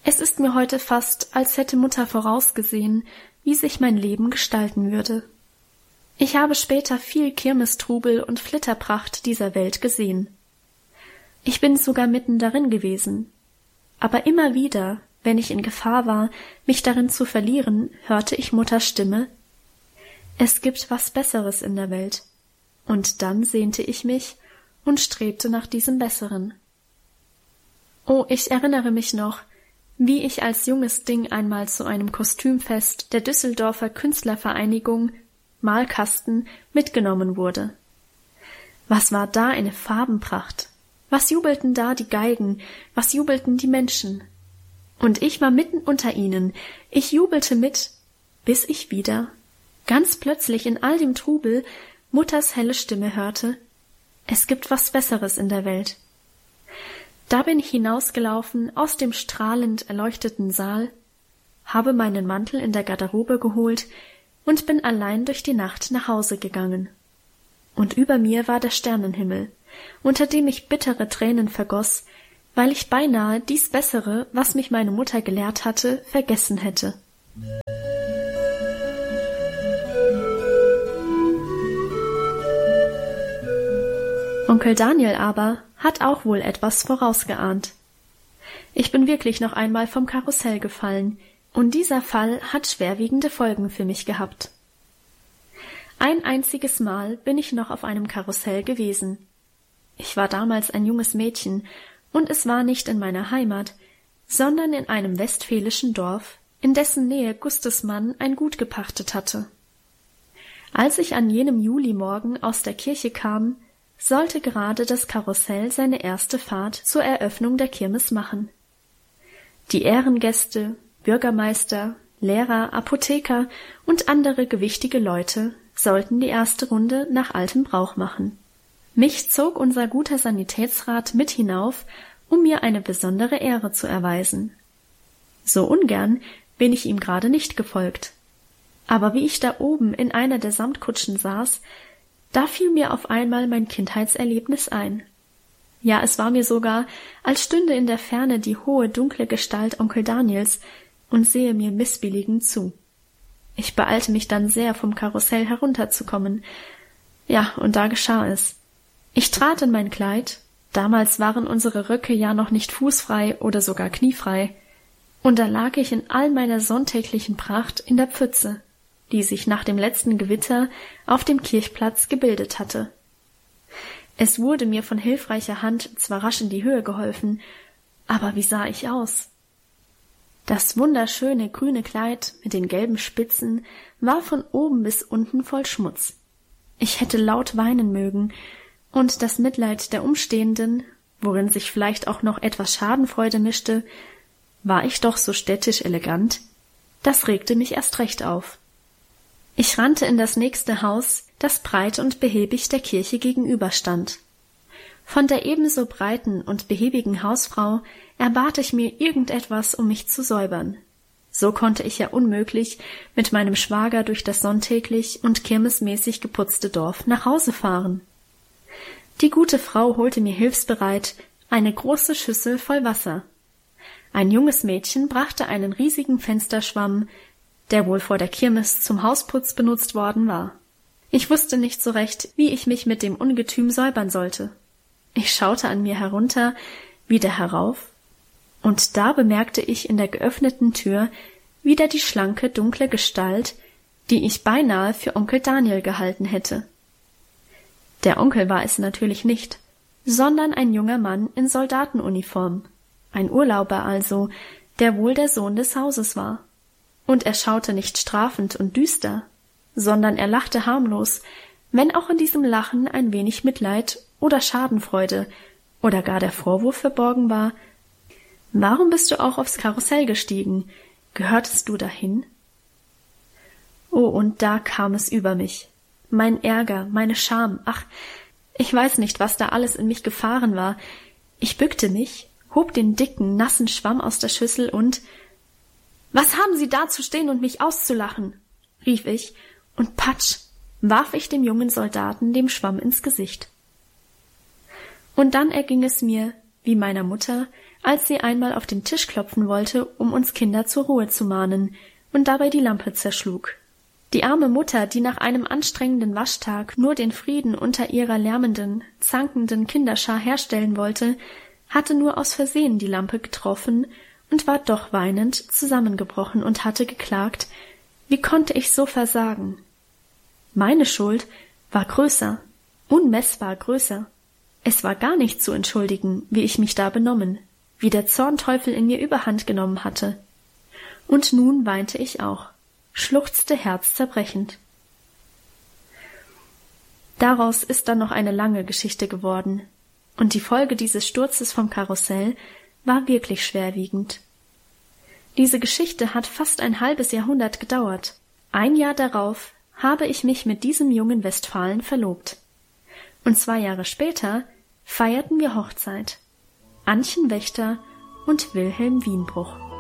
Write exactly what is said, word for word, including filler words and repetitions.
Es ist mir heute fast, als hätte Mutter vorausgesehen, wie sich mein Leben gestalten würde. Ich habe später viel Kirmestrubel und Flitterpracht dieser Welt gesehen. Ich bin sogar mitten darin gewesen. Aber immer wieder, wenn ich in Gefahr war, mich darin zu verlieren, hörte ich Mutters Stimme: Es gibt was Besseres in der Welt. Und dann sehnte ich mich und strebte nach diesem Besseren. Oh, ich erinnere mich noch, wie ich als junges Ding einmal zu einem Kostümfest der Düsseldorfer Künstlervereinigung Malkasten mitgenommen wurde. Was war da eine Farbenpracht? Was jubelten da die Geigen? Was jubelten die Menschen? Und ich war mitten unter ihnen. Ich jubelte mit, bis ich wieder, ganz plötzlich in all dem Trubel, Mutters helle Stimme hörte: Es gibt was Besseres in der Welt. Da bin ich hinausgelaufen aus dem strahlend erleuchteten Saal, habe meinen Mantel in der Garderobe geholt und bin allein durch die Nacht nach Hause gegangen. Und über mir war der Sternenhimmel, unter dem ich bittere Tränen vergoss, weil ich beinahe dies Bessere, was mich meine Mutter gelehrt hatte, vergessen hätte. Onkel Daniel aber hat auch wohl etwas vorausgeahnt. Ich bin wirklich noch einmal vom Karussell gefallen, und dieser Fall hat schwerwiegende Folgen für mich gehabt. Ein einziges Mal bin ich noch auf einem Karussell gewesen. Ich war damals ein junges Mädchen, und es war nicht in meiner Heimat, sondern in einem westfälischen Dorf, in dessen Nähe Gustes Mann ein Gut gepachtet hatte. Als ich an jenem Julimorgen aus der Kirche kam, sollte gerade das Karussell seine erste Fahrt zur Eröffnung der Kirmes machen. Die Ehrengäste, Bürgermeister, Lehrer, Apotheker und andere gewichtige Leute sollten die erste Runde nach altem Brauch machen. Mich zog unser guter Sanitätsrat mit hinauf, um mir eine besondere Ehre zu erweisen. So ungern bin ich ihm gerade nicht gefolgt. Aber wie ich da oben in einer der Samtkutschen saß, da fiel mir auf einmal mein Kindheitserlebnis ein. Ja, es war mir sogar, als stünde in der Ferne die hohe, dunkle Gestalt Onkel Daniels und sehe mir missbilligend zu. Ich beeilte mich dann sehr, vom Karussell herunterzukommen. Ja, und da geschah es. Ich trat in mein Kleid, damals waren unsere Röcke ja noch nicht fußfrei oder sogar kniefrei, und da lag ich in all meiner sonntäglichen Pracht in der Pfütze, die sich nach dem letzten Gewitter auf dem Kirchplatz gebildet hatte. Es wurde mir von hilfreicher Hand zwar rasch in die Höhe geholfen, aber wie sah ich aus? Das wunderschöne grüne Kleid mit den gelben Spitzen war von oben bis unten voll Schmutz. Ich hätte laut weinen mögen, und das Mitleid der Umstehenden, worin sich vielleicht auch noch etwas Schadenfreude mischte, war ich doch so städtisch elegant, das regte mich erst recht auf. Ich rannte in das nächste Haus, das breit und behäbig der Kirche gegenüberstand. Von der ebenso breiten und behäbigen Hausfrau erbat ich mir irgendetwas, um mich zu säubern. So konnte ich ja unmöglich mit meinem Schwager durch das sonntäglich und kirmesmäßig geputzte Dorf nach Hause fahren. Die gute Frau holte mir hilfsbereit eine große Schüssel voll Wasser. Ein junges Mädchen brachte einen riesigen Fensterschwamm, der wohl vor der Kirmes zum Hausputz benutzt worden war. Ich wusste nicht so recht, wie ich mich mit dem Ungetüm säubern sollte. Ich schaute an mir herunter, wieder herauf, und da bemerkte ich in der geöffneten Tür wieder die schlanke, dunkle Gestalt, die ich beinahe für Onkel Daniel gehalten hätte. Der Onkel war es natürlich nicht, sondern ein junger Mann in Soldatenuniform, ein Urlauber also, der wohl der Sohn des Hauses war. Und er schaute nicht strafend und düster, sondern er lachte harmlos, wenn auch in diesem Lachen ein wenig Mitleid oder Schadenfreude oder gar der Vorwurf verborgen war: »Warum bist du auch aufs Karussell gestiegen? Gehörtest du dahin?« Oh, und da kam es über mich. Mein Ärger, meine Scham, ach, ich weiß nicht, was da alles in mich gefahren war. Ich bückte mich, hob den dicken, nassen Schwamm aus der Schüssel und »Was haben Sie da zu stehen und mich auszulachen?« rief ich, und patsch, warf ich dem jungen Soldaten den Schwamm ins Gesicht. Und dann erging es mir, wie meiner Mutter, als sie einmal auf den Tisch klopfen wollte, um uns Kinder zur Ruhe zu mahnen, und dabei die Lampe zerschlug. Die arme Mutter, die nach einem anstrengenden Waschtag nur den Frieden unter ihrer lärmenden, zankenden Kinderschar herstellen wollte, hatte nur aus Versehen die Lampe getroffen und war doch weinend zusammengebrochen und hatte geklagt, wie konnte ich so versagen? Meine Schuld war größer, unmessbar größer. Es war gar nicht zu entschuldigen, wie ich mich da benommen, wie der Zornteufel in mir Überhand genommen hatte. Und nun weinte ich auch, schluchzte herzzerbrechend. Daraus ist dann noch eine lange Geschichte geworden, und die Folge dieses Sturzes vom Karussell war wirklich schwerwiegend. Diese Geschichte hat fast ein halbes Jahrhundert gedauert. Ein Jahr darauf habe ich mich mit diesem jungen Westfalen verlobt. Und zwei Jahre später feierten wir Hochzeit. Annchen Wächter und Wilhelm Wienbruch.